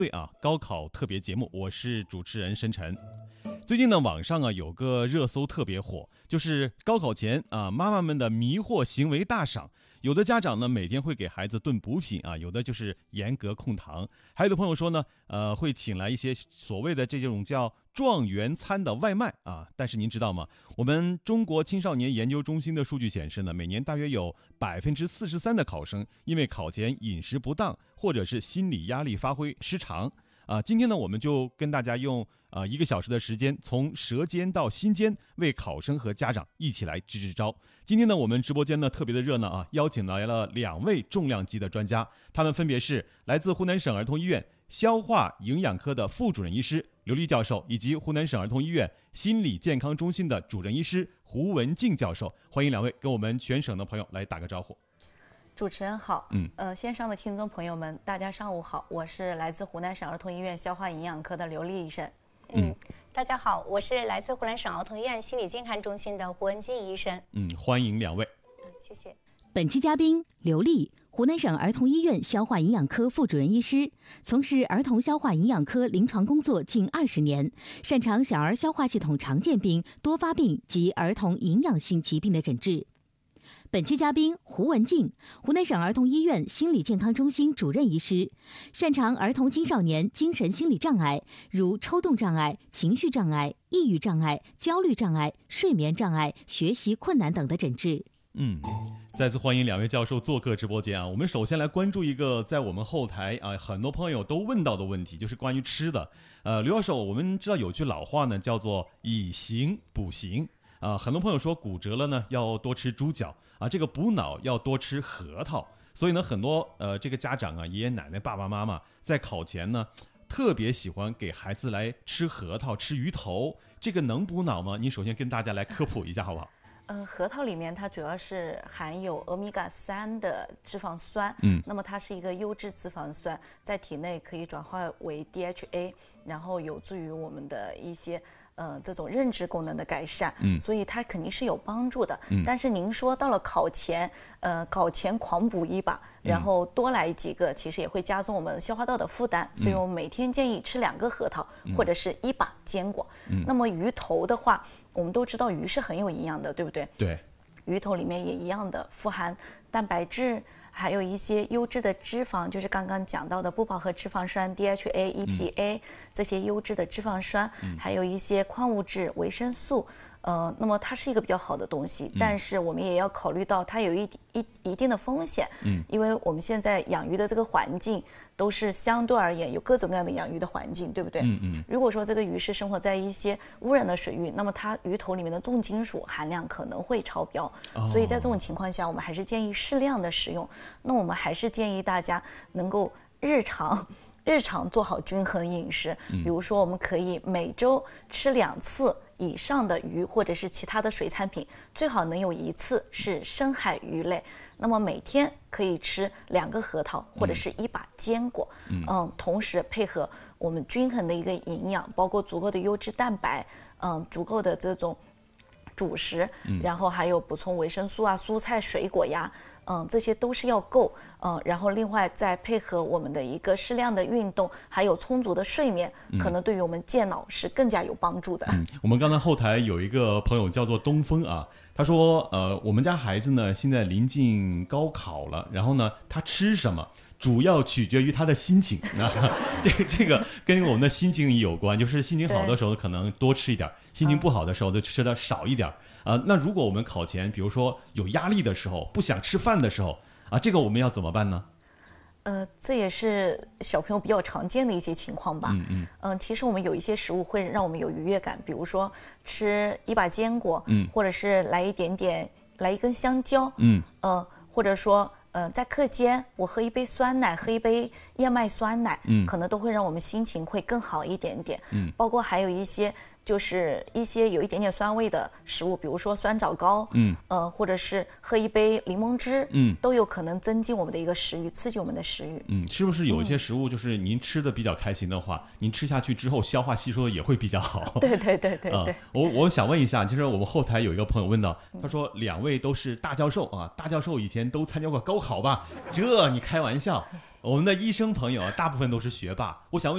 对啊，高考特别节目，我是主持人申晨。最近呢，网上啊有个热搜特别火，就是高考前啊，妈妈们的迷惑行为大赏。有的家长呢每天会给孩子炖补品啊，有的就是严格控糖，还有的朋友说呢，会请来一些所谓的这种叫状元餐的外卖啊。但是您知道吗？我们中国青少年研究中心的数据显示呢，每年大约有43%的考生因为考前饮食不当或者是心理压力发挥失常。今天呢，我们就跟大家用1个小时的时间，从舌尖到心尖，为考生和家长一起来支支招。今天呢，我们直播间呢特别的热闹啊，邀请来了2位重量级的专家，他们分别是来自湖南省儿童医院消化营养科的副主任医师刘丽教授，以及湖南省儿童医院心理健康中心的主任医师胡文静教授。欢迎2位跟我们全省的朋友来打个招呼。 主持人好，线上的听众朋友们，大家上午好，我是来自湖南省儿童医院消化营养科的刘丽医生。 大家好，我是来自湖南省儿童医院心理健康中心的胡文静医生。 欢迎2位。 谢谢。 本期嘉宾刘丽，湖南省儿童医院消化营养科副主任医师，从事儿童消化营养科临床工作近20年，擅长小儿消化系统常见病、多发病及儿童营养性疾病的诊治。本期嘉宾胡文静，湖南省儿童医院心理健康中心主任医师，擅长儿童青少年精神心理障碍，如抽动障碍、情绪障碍、抑郁障碍、焦虑障碍、睡眠障碍、学习困难等的诊治。 再次欢迎2位教授做客直播间啊！我们首先来关注一个在我们后台啊很多朋友都问到的问题，就是关于吃的。刘教授，我们知道有句老话呢，叫做以形补形。很多朋友说骨折了呢要多吃猪脚啊，这个补脑要多吃核桃。所以呢，很多这个家长啊，爷爷奶奶、爸爸妈妈在考前呢，特别喜欢给孩子来吃核桃、吃鱼头，这个能补脑吗？您首先跟大家来科普一下好不好？ 核桃里面它主要是含有欧米伽3的脂肪酸，那么它是一个优质脂肪酸，在体内可以转化为 DHA， 然后有助于我们的一些这种认知功能的改善，所以它肯定是有帮助的。但是您说到了考前狂补一把，然后多来几个，其实也会加重我们消化道的负担，所以我们每天建议吃2个核桃，或者是1把坚果。那么鱼头的话，我们都知道鱼是很有营养的，对不对？ 对， 鱼头里面也一样的富含蛋白质，还有一些优质的脂肪，就是刚刚讲到的不饱和脂肪酸 DHA、EPA 这些优质的脂肪酸，还有一些矿物质、维生素。那么它是一个比较好的东西，但是我们也要考虑到它有一定的风险，因为我们现在养鱼的这个环境都是相对而言有各种各样的养鱼的环境，对不对？如果说这个鱼是生活在一些污染的水域，那么它鱼头里面的重金属含量可能会超标，所以在这种情况下，我们还是建议适量的食用。那我们还是建议大家能够日常做好均衡饮食，比如说我们可以每周吃2次以上的鱼或者是其他的水产品，最好能有1次是深海鱼类。那么每天可以吃2个核桃或者是1把坚果，同时配合我们均衡的一个营养，包括足够的优质蛋白，足够的这种主食，然后还有补充维生素啊、蔬菜、水果呀。这些都是要够，然后另外再配合我们的一个适量的运动，还有充足的睡眠，可能对于我们健脑是更加有帮助的。 我们刚才后台有一个朋友叫做东风啊，他说我们家孩子呢现在临近高考了，然后呢他吃什么主要取决于他的心情啊，这个跟我们的心情也有关，就是心情好的时候可能多吃一点，心情不好的时候就吃的少一点。那如果我们考前比如说有压力的时候，不想吃饭的时候啊，这个我们要怎么办呢？ 这也是小朋友比较常见的一些情况吧。其实我们有一些食物会让我们有愉悦感，比如说吃1把坚果，或者是来一根香蕉，或者说在课间我喝一杯酸奶，喝一杯燕麦酸奶，可能都会让我们心情会更好一点点。包括还有一些就是一些有一点点酸味的食物，比如说酸枣糕，或者是喝一杯柠檬汁，都有可能增进我们的一个食欲，刺激我们的食欲。 是不是有一些食物就是您吃的比较开心的话，您吃下去之后消化吸收的也会比较好？ 对。 我想问一下，就是我们后台有一个朋友问到，他说2位都是大教授啊，大教授以前都参加过高考吧？这你开玩笑？ 我们的医生朋友大部分都是学霸，我想问